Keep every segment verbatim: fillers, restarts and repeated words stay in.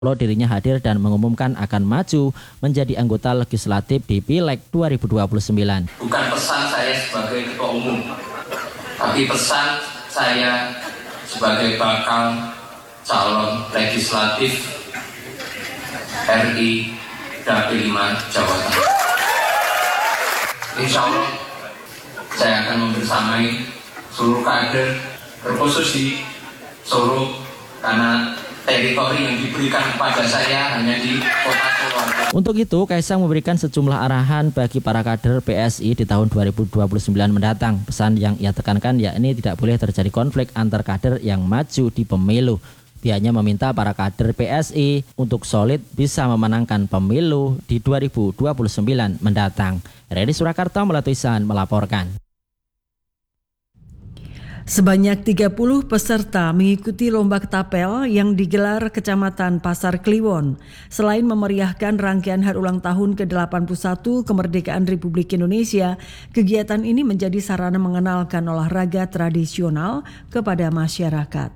Kalau dirinya hadir dan mengumumkan akan maju menjadi anggota legislatif di Pileg dua ribu dua puluh sembilan. Bukan pesan saya sebagai ketua umum, tapi pesan saya sebagai bakal calon legislatif R I Dapil lima Jawa Tengah. Insya Allah saya akan membersamai seluruh kader, terkhusus di Solo, karena teritori yang diberikan kepada saya hanya di kota Solo. Untuk itu, Kaisang memberikan sejumlah arahan bagi para kader P S I di tahun dua ribu dua puluh sembilan mendatang. Pesan yang ia tekankan yakni tidak boleh terjadi konflik antar kader yang maju di pemilu. Pihaknya meminta para kader P S I untuk solid bisa memenangkan pemilu di dua ribu dua puluh sembilan mendatang. Redi Surakarta Melatuisan melaporkan. Sebanyak tiga puluh peserta mengikuti lomba ketapel yang digelar Kecamatan Pasar Kliwon. Selain memeriahkan rangkaian hari ulang tahun ke delapan puluh satu kemerdekaan Republik Indonesia, kegiatan ini menjadi sarana mengenalkan olahraga tradisional kepada masyarakat.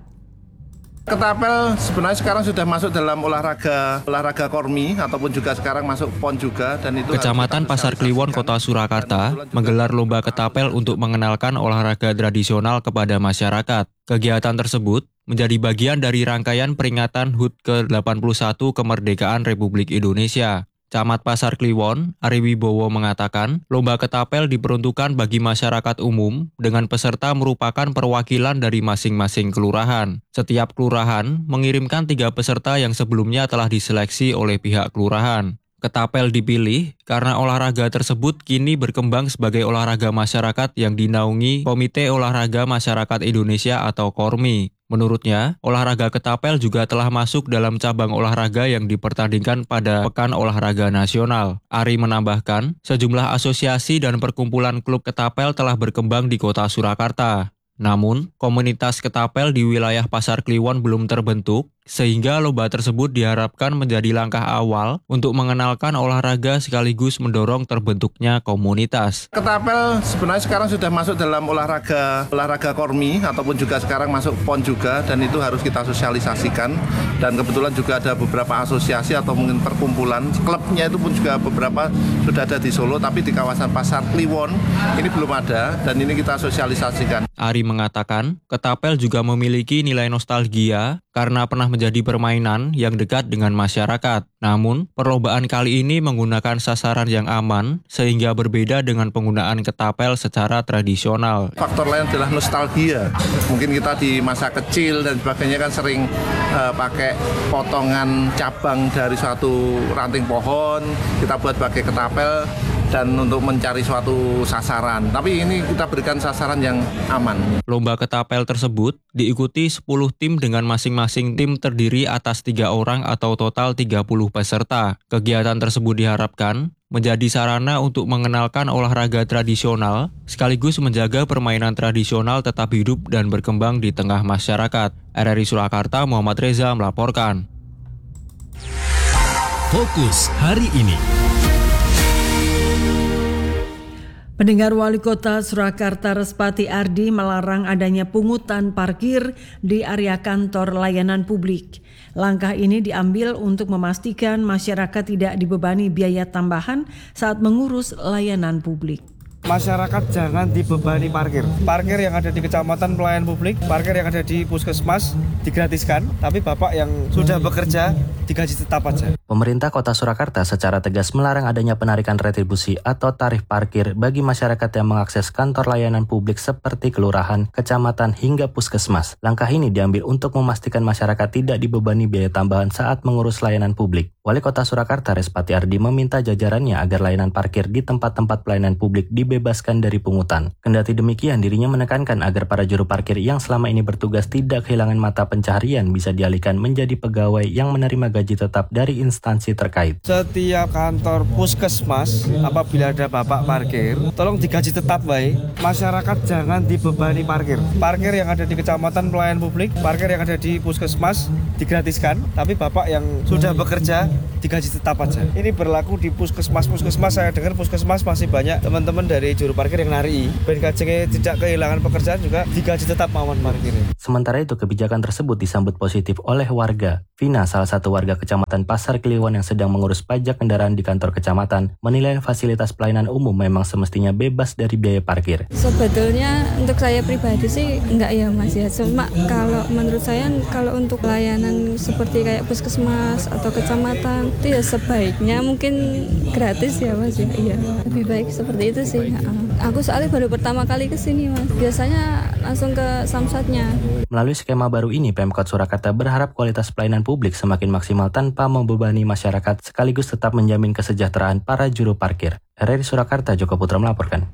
Ketapel sebenarnya sekarang sudah masuk dalam olahraga olahraga kormi ataupun juga sekarang masuk pon juga, dan itu Kecamatan Pasar Kliwon Kota Surakarta menggelar lomba ketapel untuk mengenalkan olahraga tradisional kepada masyarakat. Kegiatan tersebut menjadi bagian dari rangkaian peringatan H U T ke delapan puluh satu kemerdekaan Republik Indonesia. Camat Pasar Kliwon, Ari Wibowo mengatakan, lomba ketapel diperuntukkan bagi masyarakat umum dengan peserta merupakan perwakilan dari masing-masing kelurahan. Setiap kelurahan mengirimkan tiga peserta yang sebelumnya telah diseleksi oleh pihak kelurahan. Ketapel dipilih karena olahraga tersebut kini berkembang sebagai olahraga masyarakat yang dinaungi Komite Olahraga Masyarakat Indonesia atau KORMI. Menurutnya, olahraga ketapel juga telah masuk dalam cabang olahraga yang dipertandingkan pada Pekan Olahraga Nasional. Ari menambahkan, sejumlah asosiasi dan perkumpulan klub ketapel telah berkembang di Kota Surakarta. Namun, komunitas ketapel di wilayah Pasar Kliwon belum terbentuk, sehingga lomba tersebut diharapkan menjadi langkah awal untuk mengenalkan olahraga sekaligus mendorong terbentuknya komunitas. Ketapel sebenarnya sekarang sudah masuk dalam olahraga olahraga kormi ataupun juga sekarang masuk pon juga, dan itu harus kita sosialisasikan. Dan kebetulan juga ada beberapa asosiasi atau mungkin perkumpulan, klubnya itu pun juga beberapa sudah ada di Solo, tapi di kawasan Pasar Kliwon ini belum ada, dan ini kita sosialisasikan. Ari mengatakan, ketapel juga memiliki nilai nostalgia karena pernah menjadi permainan yang dekat dengan masyarakat. Namun, perlombaan kali ini menggunakan sasaran yang aman sehingga berbeda dengan penggunaan ketapel secara tradisional. Faktor lain adalah nostalgia. Mungkin kita di masa kecil dan sebagainya kan sering uh, pakai potongan cabang dari suatu ranting pohon, kita buat pakai ketapel dan untuk mencari suatu sasaran. Tapi ini kita berikan sasaran yang aman. Lomba ketapel tersebut diikuti sepuluh tim dengan masing-masing tim terdiri atas tiga orang atau total tiga puluh peserta. Kegiatan tersebut diharapkan menjadi sarana untuk mengenalkan olahraga tradisional sekaligus menjaga permainan tradisional tetap hidup dan berkembang di tengah masyarakat. R R I Surakarta, Muhammad Reza melaporkan. Fokus hari ini. Pendengar, Wali Kota Surakarta Respati Ardi melarang adanya pungutan parkir di area kantor layanan publik. Langkah ini diambil untuk memastikan masyarakat tidak dibebani biaya tambahan saat mengurus layanan publik. Masyarakat jangan dibebani parkir. Parkir yang ada di Kecamatan Pelayanan Publik, parkir yang ada di Puskesmas digratiskan, tapi Bapak yang sudah bekerja digaji tetap aja. Pemerintah Kota Surakarta secara tegas melarang adanya penarikan retribusi atau tarif parkir bagi masyarakat yang mengakses kantor layanan publik seperti kelurahan, kecamatan, hingga puskesmas. Langkah ini diambil untuk memastikan masyarakat tidak dibebani biaya tambahan saat mengurus layanan publik. Wali Kota Surakarta Respati Ardi meminta jajarannya agar layanan parkir di tempat-tempat pelayanan publik dibebaskan dari pungutan. Kendati demikian, dirinya menekankan agar para juru parkir yang selama ini bertugas tidak kehilangan mata pencaharian bisa dialihkan menjadi pegawai yang menerima gaji tetap dari instansi terkait. Setiap kantor puskesmas apabila ada bapak parkir, tolong digaji tetap baik. Masyarakat jangan dibebani parkir. Parkir yang ada di Kecamatan Pelayanan Publik, parkir yang ada di puskesmas digratiskan, tapi bapak yang sudah bekerja digaji tetap aja. Ini berlaku di puskesmas-puskesmas. Saya dengar puskesmas masih banyak teman-teman dari juru parkir yang nari. Ben kajengnya tidak kehilangan pekerjaan juga digaji tetap mawon parkirnya. Sementara itu, kebijakan tersebut disambut positif oleh warga. Vina, salah satu warga Kecamatan Pasar Kliwon yang sedang mengurus pajak kendaraan di kantor kecamatan, menilai fasilitas pelayanan umum memang semestinya bebas dari biaya parkir. Sebetulnya untuk saya pribadi sih enggak ya Mas ya. Cuma kalau menurut saya kalau untuk pelayanan seperti kayak puskesmas atau kecamatan itu ya sebaiknya mungkin gratis ya Mas ya. Iya, lebih baik seperti itu sih. Aku soalnya baru pertama kali ke sini Mas. Biasanya langsung ke samsatnya. Melalui skema baru ini, Pemkot Surakarta berharap kualitas pelayanan publik semakin maksimal tanpa membebani masyarakat sekaligus tetap menjamin kesejahteraan para juru parkir. R R I Surakarta, Joko Putra melaporkan.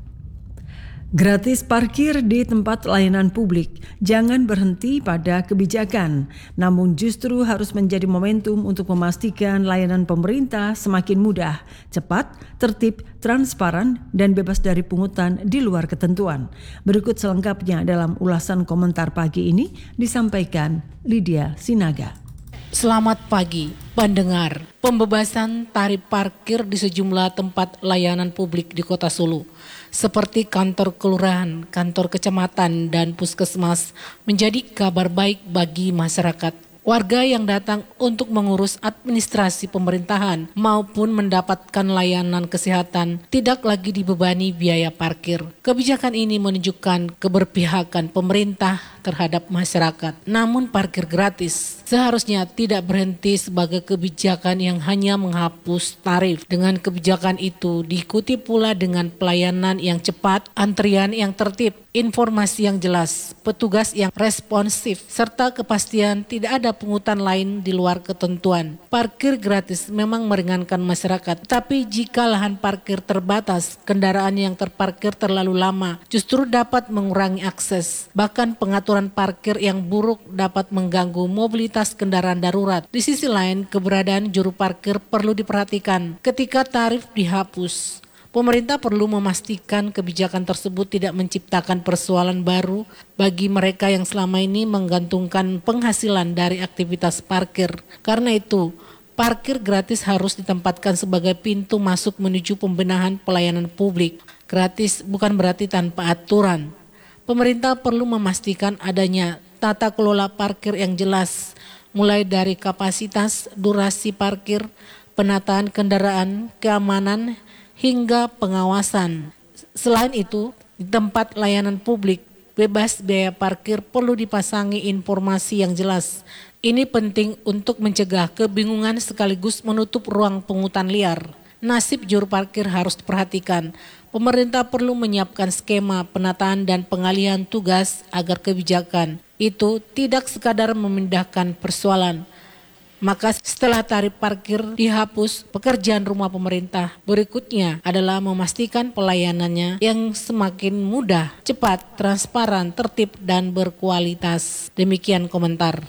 Gratis parkir di tempat layanan publik jangan berhenti pada kebijakan, namun justru harus menjadi momentum untuk memastikan layanan pemerintah semakin mudah, cepat, tertib, transparan, dan bebas dari pungutan di luar ketentuan. Berikut selengkapnya dalam ulasan komentar pagi ini disampaikan Lydia Sinaga. Selamat pagi, pendengar. Pembebasan tarif parkir di sejumlah tempat layanan publik di Kota Solo, seperti kantor kelurahan, kantor kecamatan, dan puskesmas, menjadi kabar baik bagi masyarakat. Warga yang datang untuk mengurus administrasi pemerintahan maupun mendapatkan layanan kesehatan tidak lagi dibebani biaya parkir. Kebijakan ini menunjukkan keberpihakan pemerintah terhadap masyarakat. Namun parkir gratis seharusnya tidak berhenti sebagai kebijakan yang hanya menghapus tarif. Dengan kebijakan itu diikuti pula dengan pelayanan yang cepat, antrian yang tertib, informasi yang jelas, petugas yang responsif, serta kepastian tidak ada pungutan lain di luar ketentuan. Parkir gratis memang meringankan masyarakat, tapi jika lahan parkir terbatas, kendaraan yang terparkir terlalu lama justru dapat mengurangi akses. Bahkan pengaturan parkir yang buruk dapat mengganggu mobilitas kendaraan darurat. Di sisi lain, keberadaan juru parkir perlu diperhatikan. Ketika tarif dihapus, pemerintah perlu memastikan kebijakan tersebut tidak menciptakan persoalan baru bagi mereka yang selama ini menggantungkan penghasilan dari aktivitas parkir. Karena itu, parkir gratis harus ditempatkan sebagai pintu masuk menuju pembenahan pelayanan publik. Gratis bukan berarti tanpa aturan. Pemerintah perlu memastikan adanya tata kelola parkir yang jelas, mulai dari kapasitas, durasi parkir, penataan kendaraan, keamanan, hingga pengawasan. Selain itu, di tempat layanan publik bebas biaya parkir perlu dipasangi informasi yang jelas. Ini penting untuk mencegah kebingungan sekaligus menutup ruang pungutan liar. Nasib juru parkir harus diperhatikan. Pemerintah perlu menyiapkan skema penataan dan pengalihan tugas agar kebijakan itu tidak sekadar memindahkan persoalan. Maka setelah tarif parkir dihapus, pekerjaan rumah pemerintah berikutnya adalah memastikan pelayanannya yang semakin mudah, cepat, transparan, tertib, dan berkualitas. Demikian komentar.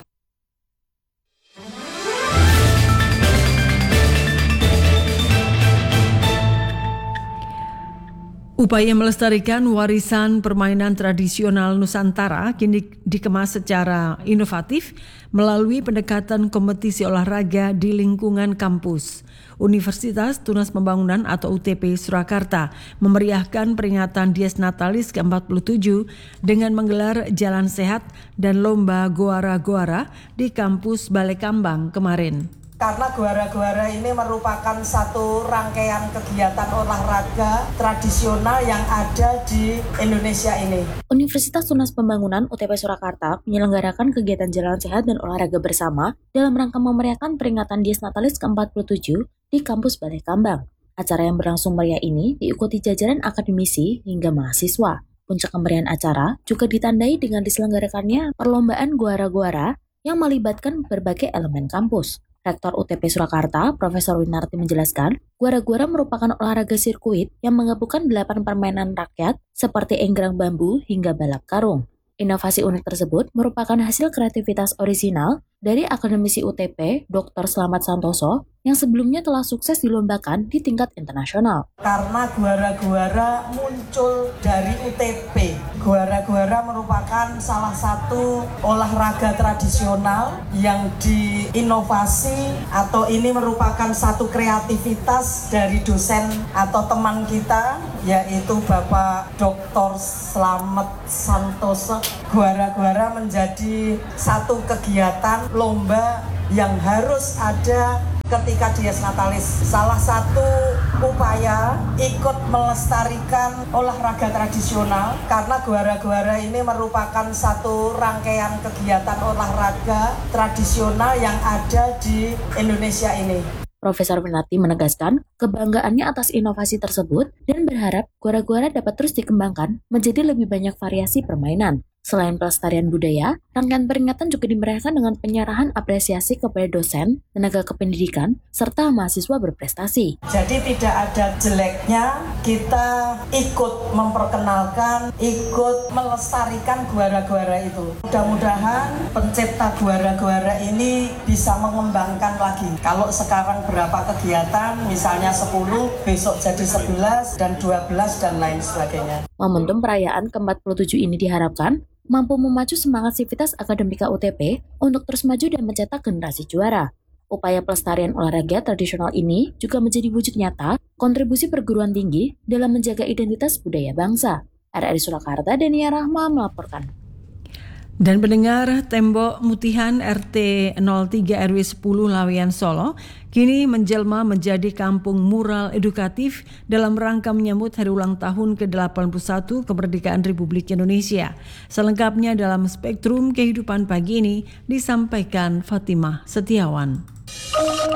Upaya melestarikan warisan permainan tradisional Nusantara kini dikemas secara inovatif melalui pendekatan kompetisi olahraga di lingkungan kampus. Universitas Tunas Pembangunan atau U T P Surakarta memeriahkan peringatan Dies Natalis ke empat puluh tujuh dengan menggelar jalan sehat dan lomba goara-goara di kampus Balai Kambang kemarin. Karena goara-goara ini merupakan satu rangkaian kegiatan olahraga tradisional yang ada di Indonesia ini. Universitas Tunas Pembangunan U T P Surakarta menyelenggarakan kegiatan jalan sehat dan olahraga bersama dalam rangka memeriahkan peringatan Dies Natalis ke empat puluh tujuh di kampus Balai Kambang. Acara yang berlangsung meriah ini diikuti jajaran akademisi hingga mahasiswa. Puncak kemeriahan acara juga ditandai dengan diselenggarakannya perlombaan goara-goara yang melibatkan berbagai elemen kampus. Rektor U T P Surakarta, Profesor Winarti menjelaskan, goara-goara merupakan olahraga sirkuit yang menggabungkan delapan permainan rakyat seperti enggrang bambu hingga balap karung. Inovasi unik tersebut merupakan hasil kreativitas orisinal dari akademisi U T P, Doktor Slamet Santoso, yang sebelumnya telah sukses dilombakan di tingkat internasional. Karena goara-goara muncul dari U T P, Guara-guara merupakan salah satu olahraga tradisional yang diinovasi atau ini merupakan satu kreativitas dari dosen atau teman kita, yaitu Bapak Doktor Slamet Santoso. Guara-guara menjadi satu kegiatan lomba yang harus ada ketika Dies Natalis. Salah satu upaya ikut melestarikan olahraga tradisional karena guara-guara ini merupakan satu rangkaian kegiatan olahraga tradisional yang ada di Indonesia ini. Profesor Winarti menegaskan kebanggaannya atas inovasi tersebut dan berharap guara-guara dapat terus dikembangkan menjadi lebih banyak variasi permainan. Selain pelestarian budaya, rangkaian peringatan juga dimeriahkan dengan penyerahan apresiasi kepada dosen, tenaga kependidikan, serta mahasiswa berprestasi. Jadi tidak ada jeleknya kita ikut memperkenalkan, ikut melestarikan guara-guara itu. Mudah-mudahan pencipta guara-guara ini bisa mengembangkan lagi. Kalau sekarang berapa kegiatan, misalnya sepuluh, besok jadi sebelas, dan dua belas, dan lain sebagainya. Momentum perayaan ke empat puluh tujuh ini diharapkan mampu memacu semangat sivitas akademika U T P untuk terus maju dan mencetak generasi juara. Upaya pelestarian olahraga tradisional ini juga menjadi wujud nyata kontribusi perguruan tinggi dalam menjaga identitas budaya bangsa. R R I Surakarta, Denia Rahma melaporkan. Dan pendengar, tembok Mutihan R T nol tiga R W sepuluh Laweyan Solo kini menjelma menjadi kampung mural edukatif dalam rangka menyambut hari ulang tahun ke delapan puluh satu kemerdekaan Republik Indonesia. Selengkapnya dalam Spektrum Kehidupan pagi ini disampaikan Fatimah Setiawan.